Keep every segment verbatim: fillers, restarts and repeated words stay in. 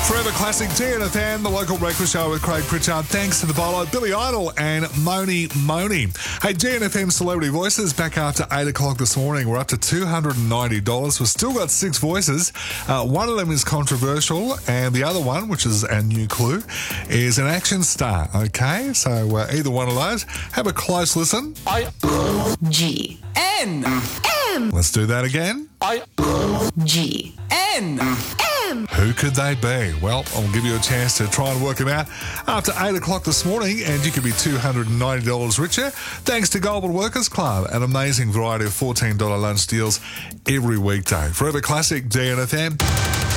Forever Classic D N F M, the local breakfast show with Craig Pritchard. Thanks to the bolo, Billy Idol and Moni Moni. Hey, D N F M Celebrity Voices back after eight o'clock this morning. We're up to two hundred ninety dollars. We've still got six voices. Uh, one of them is controversial, and the other one, which is our new clue, is an action star. Okay, so uh, either one of those. Have a close listen. I G N M Let's do that again. I G N M. Who could they be? Well, I'll give you a chance to try and work them out after eight o'clock this morning, and you could be two hundred ninety dollars richer thanks to Goulburn Workers Club, an amazing variety of fourteen dollars lunch deals every weekday. Forever Classic D N F M.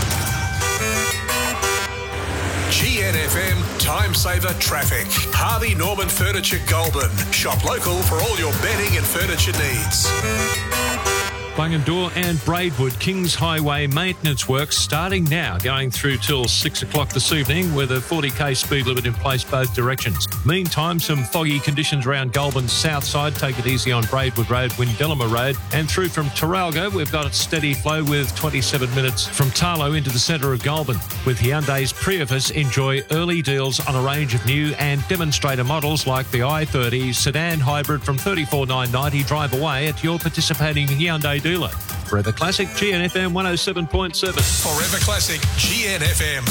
G N F M Time Saver Traffic. Harvey Norman Furniture Goulburn. Shop local for all your bedding and furniture needs. Bungendore and Braidwood Kings Highway maintenance works starting now, going through till six o'clock this evening with a forty k speed limit in place both directions. Meantime, some foggy conditions around Goulburn's south side. Take it easy on Braidwood Road, Windellama Road, and through from Terralga, we've got a steady flow with twenty-seven minutes from Tarlo into the centre of Goulburn. With Hyundai's Prius, enjoy early deals on a range of new and demonstrator models like the i thirty sedan hybrid from thirty-four thousand nine hundred ninety. Drive away at your participating Hyundai dealer. Forever Classic, G N F M one oh seven point seven. Forever Classic, G N F M.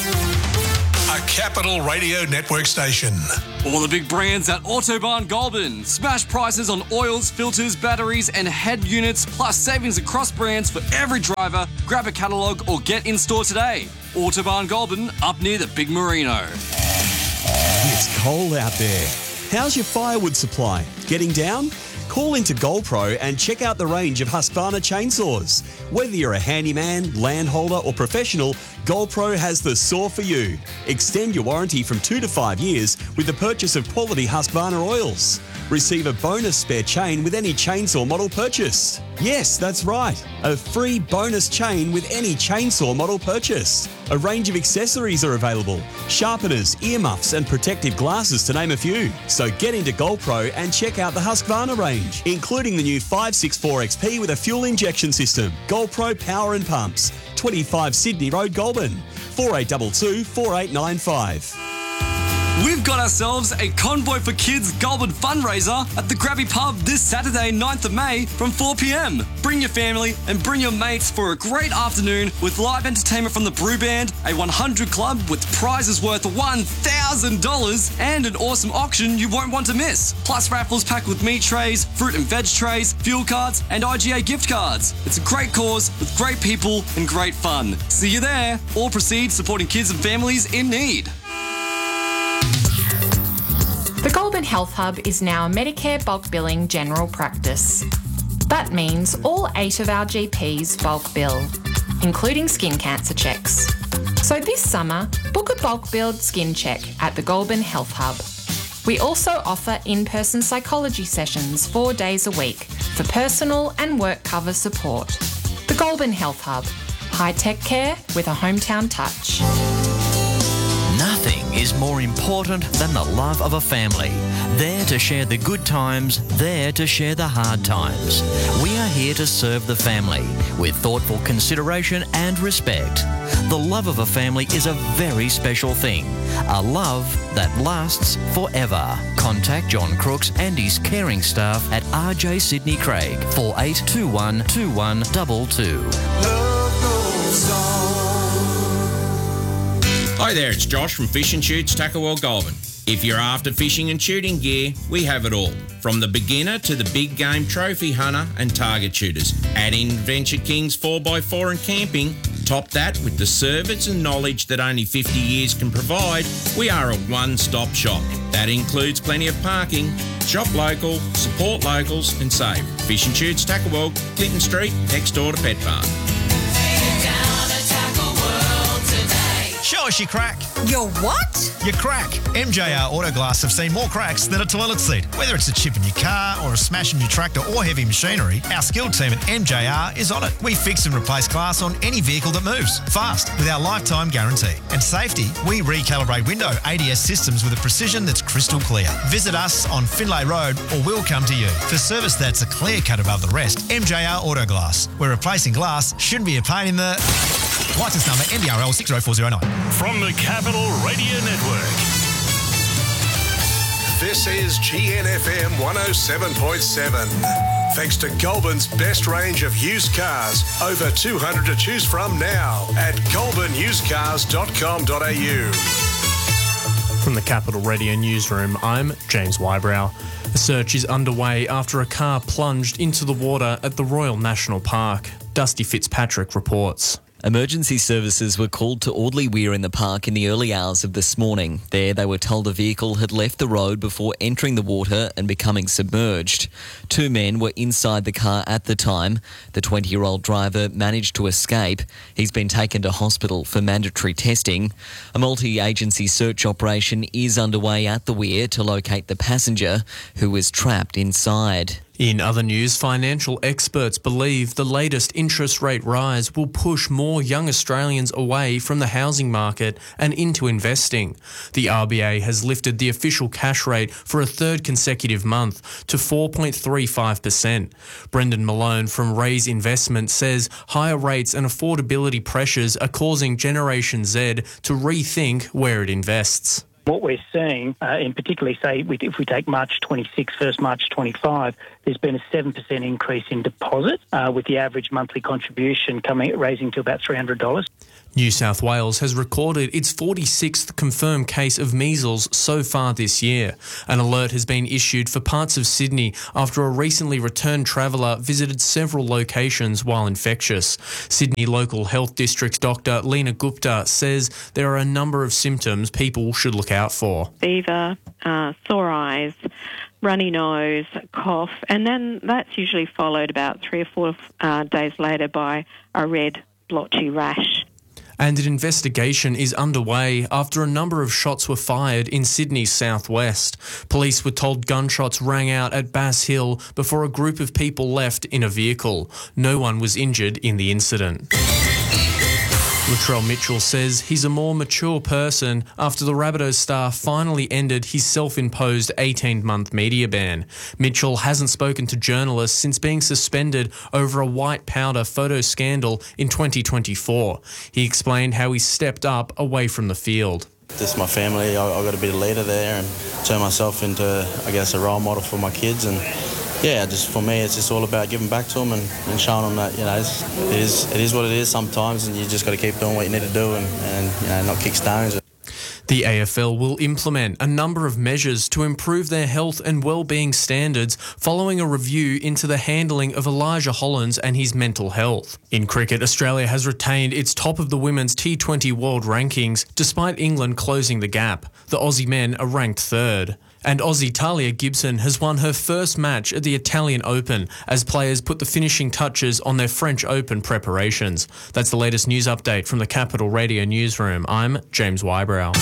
A Capital Radio Network station. All the big brands at Autobarn Goulburn. Smash prices on oils, filters, batteries and head units, plus savings across brands for every driver. Grab a catalogue or get in store today. Autobarn Goulburn, up near the Big Merino. It's cold out there. How's your firewood supply? Getting down? Call into GoldPro and check out the range of Husqvarna chainsaws. Whether you're a handyman, landholder or professional, GoldPro has the saw for you. Extend your warranty from two to five years with the purchase of quality Husqvarna oils. Receive a bonus spare chain with any chainsaw model purchased. Yes, that's right. A free bonus chain with any chainsaw model purchased. A range of accessories are available. Sharpeners, earmuffs and protective glasses to name a few. So get into GoldPro and check out the Husqvarna range, including the new five sixty-four X P with a fuel injection system. GoldPro Power and Pumps. twenty-five Sydney Road, Goulburn. four eight two two, four eight nine five. We've got ourselves a Convoy for Kids Goulburn fundraiser at the Grabby Pub this Saturday, ninth of May from four p m. Bring your family and bring your mates for a great afternoon with live entertainment from the Brew Band, a one hundred club with prizes worth one thousand dollars and an awesome auction you won't want to miss. Plus raffles packed with meat trays, fruit and veg trays, fuel cards and I G A gift cards. It's a great cause with great people and great fun. See you there. All proceeds supporting kids and families in need. The Goulburn Health Hub is now a Medicare bulk billing general practice. That means all eight of our G Ps bulk bill, including skin cancer checks. So this summer, book a bulk billed skin check at the Goulburn Health Hub. We also offer in-person psychology sessions four days a week for personal and work cover support. The Goulburn Health Hub, high-tech care with a hometown touch. Nothing is more important than the love of a family. There to share the good times, there to share the hard times. We are here to serve the family with thoughtful consideration and respect. The love of a family is a very special thing. A love that lasts forever. Contact John Crooks and his caring staff at R J Sydney Craig, four eight two one, two one two two. Love goes on. Hi there, it's Josh from Fish and Shoots, Tackawell, Goulburn. If you're after fishing and shooting gear, we have it all. From the beginner to the big game trophy hunter and target shooters. Add in Venture King's four by four and camping. Top that with the service and knowledge that only fifty years can provide. We are a one-stop shop. That includes plenty of parking. Shop local, support locals and save. Fish and Shoots, Tackawell, Clinton Street, next door to Pet Farm. Show us your crack. Your what? Your crack. M J R Autoglass have seen more cracks than a toilet seat. Whether it's a chip in your car or a smash in your tractor or heavy machinery, our skilled team at M J R is on it. We fix and replace glass on any vehicle that moves, fast, with our lifetime guarantee. And safety, we recalibrate window A D S systems with a precision that's crystal clear. Visit us on Finlay Road or we'll come to you. For service that's a clear cut above the rest, M J R Autoglass, where replacing glass shouldn't be a pain in the... Licence number N D R L six oh four oh nine. From the Capital Radio Network. This is G N F M one oh seven point seven. Thanks to Goulburn's best range of used cars. Over two hundred to choose from now at goulburn used cars dot com dot a u. From the Capital Radio Newsroom, I'm James Wybrow. A search is underway after a car plunged into the water at the Royal National Park. Dusty Fitzpatrick reports. Emergency services were called to Audley Weir in the park in the early hours of this morning. There, they were told a vehicle had left the road before entering the water and becoming submerged. Two men were inside the car at the time. The twenty-year-old driver managed to escape. He's been taken to hospital for mandatory testing. A multi-agency search operation is underway at the Weir to locate the passenger who was trapped inside. In other news, financial experts believe the latest interest rate rise will push more young Australians away from the housing market and into investing. The R B A has lifted the official cash rate for a third consecutive month to four point three five percent. Brendan Malone from Raise Investment says higher rates and affordability pressures are causing Generation Z to rethink where it invests. What we're seeing, uh, in particularly, say, if we take March twenty-six, first March twenty-five, there's been a seven percent increase in deposit, uh, with the average monthly contribution coming raising to about three hundred dollars. New South Wales has recorded its forty-sixth confirmed case of measles so far this year. An alert has been issued for parts of Sydney after a recently returned traveller visited several locations while infectious. Sydney Local Health District Doctor Lena Gupta says there are a number of symptoms people should look out for. Fever, uh, sore eyes, runny nose, cough, and then that's usually followed about three or four uh, days later by a red blotchy rash. And an investigation is underway after a number of shots were fired in Sydney's southwest. Police were told gunshots rang out at Bass Hill before a group of people left in a vehicle. No one was injured in the incident. Latrell Mitchell says he's a more mature person after the Rabbitohs star finally ended his self-imposed eighteen-month media ban. Mitchell hasn't spoken to journalists since being suspended over a white powder photo scandal in twenty twenty-four. He explained how he stepped up away from the field. This is my family. I, I've got to be the leader there and turn myself into, I guess, a role model for my kids. And yeah, just for me, it's just all about giving back to them and, and showing them that, you know, it's, it is it is what it is sometimes, and you just got to keep doing what you need to do and, and you know, not kick stones. The A F L will implement a number of measures to improve their health and well-being standards following a review into the handling of Elijah Hollands and his mental health. In cricket, Australia has retained its top of the women's T twenty world rankings despite England closing the gap. The Aussie men are ranked third. And Aussie Talia Gibson has won her first match at the Italian Open as players put the finishing touches on their French Open preparations. That's the latest news update from the Capital Radio Newsroom. I'm James Wybrow.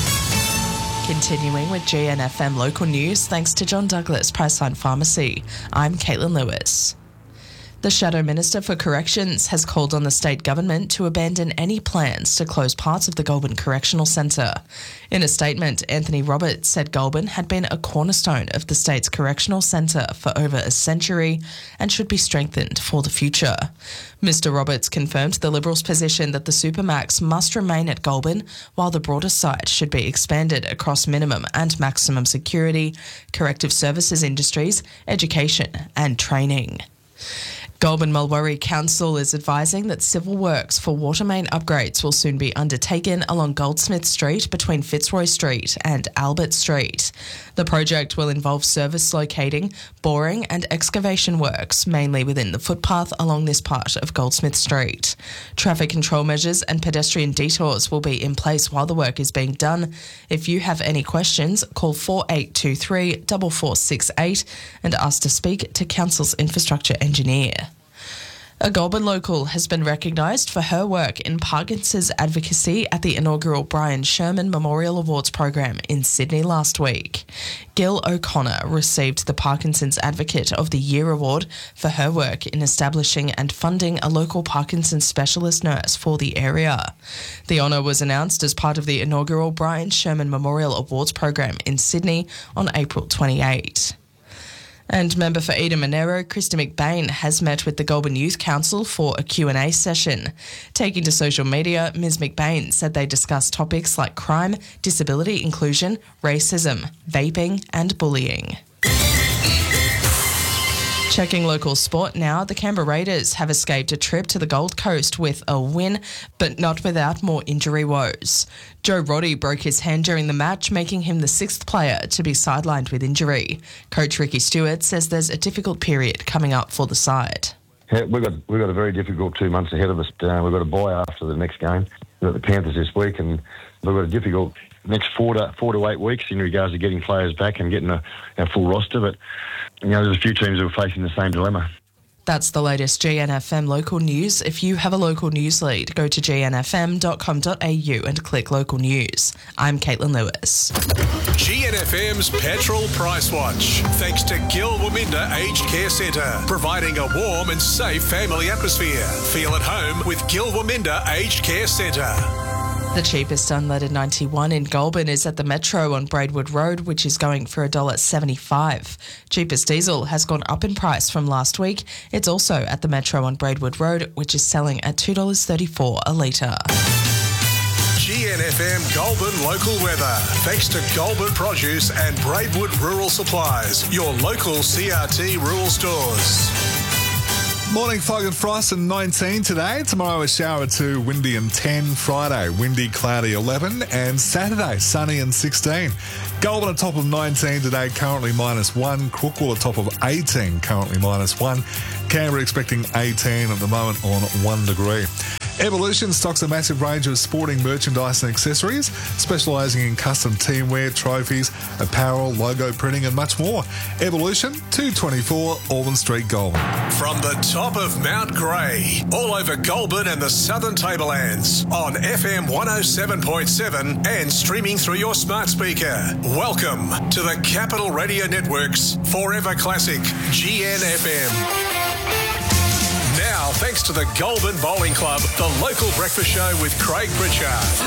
Continuing with G N F M local news, thanks to John Douglas Priceline Pharmacy. I'm Caitlin Lewis. The Shadow Minister for Corrections has called on the state government to abandon any plans to close parts of the Goulburn Correctional Centre. In a statement, Anthony Roberts said Goulburn had been a cornerstone of the state's correctional centre for over a century and should be strengthened for the future. Mister Roberts confirmed the Liberals' position that the Supermax must remain at Goulburn, while the broader site should be expanded across minimum and maximum security, corrective services industries, education and training. Goulburn Mulwaree Council is advising that civil works for water main upgrades will soon be undertaken along Goldsmith Street between Fitzroy Street and Albert Street. The project will involve service locating, boring and excavation works, mainly within the footpath along this part of Goldsmith Street. Traffic control measures and pedestrian detours will be in place while the work is being done. If you have any questions, call four eight two three, four four six eight and ask to speak to Council's infrastructure engineer. A Goulburn local has been recognised for her work in Parkinson's advocacy at the inaugural Brian Sherman Memorial Awards program in Sydney last week. Gil O'Connor received the Parkinson's Advocate of the Year award for her work in establishing and funding a local Parkinson's specialist nurse for the area. The honour was announced as part of the inaugural Brian Sherman Memorial Awards program in Sydney on April twenty-eighth. And member for Eden Monero, Krista McBain, has met with the Goulburn Youth Council for a Q and A session. Taking to social media, Miz McBain said they discussed topics like crime, disability inclusion, racism, vaping and bullying. Checking local sport now, the Canberra Raiders have escaped a trip to the Gold Coast with a win, but not without more injury woes. Joe Roddy broke his hand during the match, making him the sixth player to be sidelined with injury. Coach Ricky Stewart says there's a difficult period coming up for the side. Yeah, we've got we've got a very difficult two months ahead of us. Uh, we've got a bye after the next game. We've got the Panthers this week, and we've got a difficult next four to four to eight weeks in regards to getting players back and getting a, a full roster. But you know, there's a few teams who are facing the same dilemma. That's the latest G N F M local news. If you have a local news lead, go to g n f m dot com dot a u and click local news. I'm Caitlin Lewis. G N F M's Petrol Price Watch. Thanks to Gil Waminda Aged Care Centre, providing a warm and safe family atmosphere. Feel at home with Gil Waminda Aged Care Centre. The cheapest unleaded ninety-one in Goulburn is at the Metro on Braidwood Road, which is going for one dollar seventy-five. Cheapest diesel has gone up in price from last week. It's also at the Metro on Braidwood Road, which is selling at two dollars thirty-four a litre. G N F M Goulburn local weather. Thanks to Goulburn Produce and Braidwood Rural Supplies, your local C R T rural stores. Morning, fog and frost and nineteen today. Tomorrow a shower two, windy and ten. Friday, windy, cloudy eleven. And Saturday, sunny and sixteen. Goulburn at top of nineteen today, currently minus one. Crookwell at top of eighteen, currently minus one. Canberra expecting eighteen at the moment on one degree. Evolution stocks a massive range of sporting merchandise and accessories, specialising in custom teamwear, trophies, apparel, logo printing and much more. Evolution, two twenty-four Auburn Street, Goulburn. From the top of Mount Grey, all over Goulburn and the Southern Tablelands, on F M one oh seven point seven and streaming through your smart speaker. Welcome to the Capital Radio Network's Forever Classic G N F M. Now, thanks to the Goulburn Bowling Club, the local breakfast show with Craig Pritchard.